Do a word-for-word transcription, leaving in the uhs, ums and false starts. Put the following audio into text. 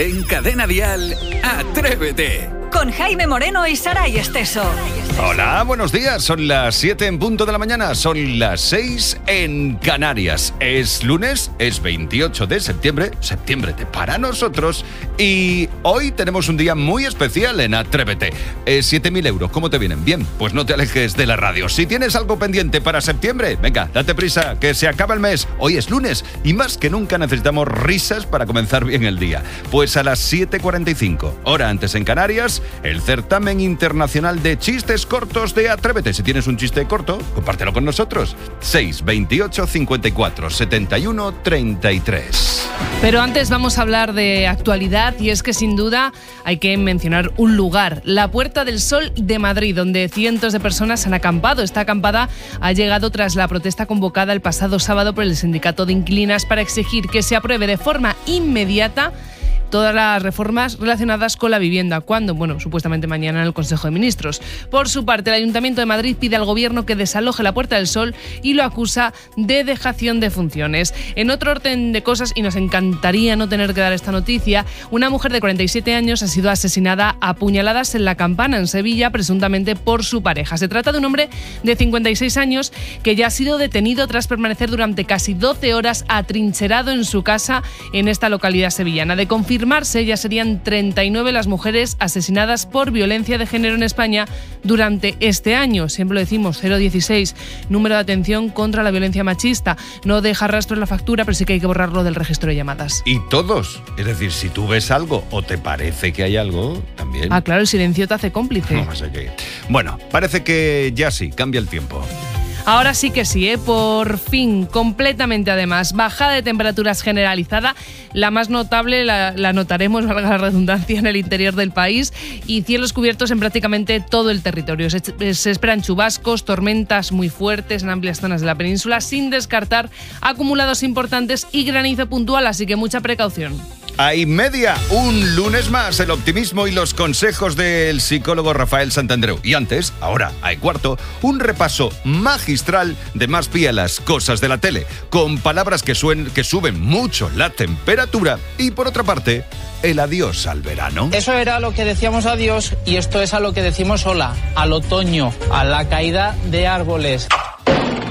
En Cadena Dial, Atrévete. Con Jaime Moreno y Saray Esteso. Hola, buenos días. Son las siete en punto de la mañana. Son las seis en Canarias. Es lunes, es veintiocho de septiembre. Septiembre para nosotros. Y hoy tenemos un día muy especial en Atrévete. Eh, siete mil euros. ¿Cómo te vienen? Bien, pues no te alejes de la radio. Si tienes algo pendiente para septiembre, venga, date prisa, que se acaba el mes. Hoy es lunes y más que nunca necesitamos risas para comenzar bien el día. Pues a las siete cuarenta y cinco, hora antes en Canarias, el certamen internacional de chistes cortos de Atrévete. Si tienes un chiste corto, compártelo con nosotros. seis veintiocho cincuenta y cuatro setenta y uno treinta y tres. Pero antes vamos a hablar de actualidad y es que sin duda hay que mencionar un lugar, la Puerta del Sol de Madrid, donde cientos de personas han acampado. Esta acampada ha llegado tras la protesta convocada el pasado sábado por el Sindicato de Inquilinas para exigir que se apruebe de forma inmediata todas las reformas relacionadas con la vivienda. ¿Cuándo? Bueno, supuestamente mañana en el Consejo de Ministros. Por su parte, el Ayuntamiento de Madrid pide al Gobierno que desaloje la Puerta del Sol y lo acusa de dejación de funciones. En otro orden de cosas, y nos encantaría no tener que dar esta noticia, una mujer de cuarenta y siete años ha sido asesinada a puñaladas en La Campana, en Sevilla, presuntamente por su pareja. Se trata de un hombre de cincuenta y seis años que ya ha sido detenido tras permanecer durante casi doce horas atrincherado en su casa en esta localidad sevillana. De confirmar ya serían treinta y nueve las mujeres asesinadas por violencia de género en España durante este año. Siempre lo decimos, cero dieciséis, número de atención contra la violencia machista. No deja rastro en la factura, pero sí que hay que borrarlo del registro de llamadas. Y todos. Es decir, si tú ves algo o te parece que hay algo, también. Ah, claro, el silencio te hace cómplice. No sé qué. Bueno, parece que ya sí, cambia el tiempo. Ahora sí que sí, ¿eh? Por fin, completamente además. Bajada de temperaturas generalizada, la más notable la, la notaremos, valga la redundancia, en el interior del país y cielos cubiertos en prácticamente todo el territorio. Se, se esperan chubascos, tormentas muy fuertes en amplias zonas de la península, sin descartar acumulados importantes y granizo puntual, así que mucha precaución. Hay media, un lunes más, el optimismo y los consejos del psicólogo Rafael Santandreu. Y antes, ahora, hay cuarto, un repaso magistral de más pie a las cosas de la tele, con palabras que, suen, que suben mucho la temperatura y, por otra parte, el adiós al verano. Eso era lo que decíamos adiós y esto es a lo que decimos hola, al otoño, a la caída de árboles.